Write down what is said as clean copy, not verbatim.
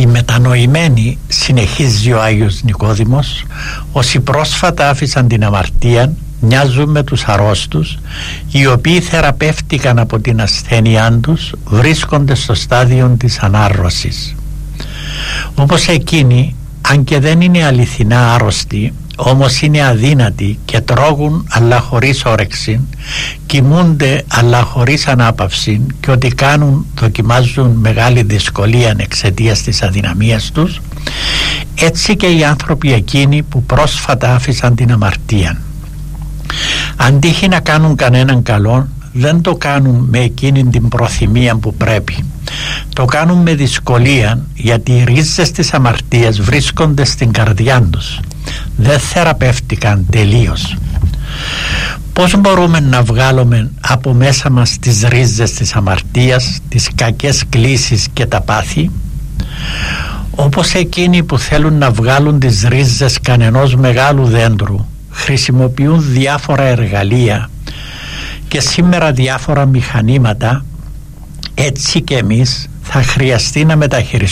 Οι μετανοημένοι, συνεχίζει ο Άγιος Νικόδημος, όσοι πρόσφατα άφησαν την αμαρτία, μοιάζουν με τους αρρώστους, οι οποίοι θεραπεύτηκαν από την ασθένειά τους, βρίσκονται στο στάδιο της ανάρρωσης. Όπως εκείνοι, αν και δεν είναι αληθινά άρρωστοι, όμως είναι αδύνατοι και τρώγουν αλλά χωρίς όρεξη, κοιμούνται αλλά χωρίς ανάπαυση και ό,τι κάνουν δοκιμάζουν μεγάλη δυσκολία εξαιτίας της αδυναμίας τους, έτσι και οι άνθρωποι εκείνοι που πρόσφατα άφησαν την αμαρτία. Αν τύχει να κάνουν κανέναν καλό, δεν το κάνουν με εκείνη την προθυμία που πρέπει. Το κάνουν με δυσκολία, γιατί οι ρίζες της αμαρτίας βρίσκονται στην καρδιά τους. Δεν θεραπεύτηκαν τελείως. Πώς μπορούμε να βγάλουμε από μέσα μας τις ρίζες της αμαρτίας, τις κακές κλίσεις και τα πάθη? Όπως εκείνοι που θέλουν να βγάλουν τις ρίζες κανενός μεγάλου δέντρου, χρησιμοποιούν διάφορα εργαλεία και σήμερα διάφορα μηχανήματα, έτσι και εμείς θα χρειαστεί να μεταχειριστούμε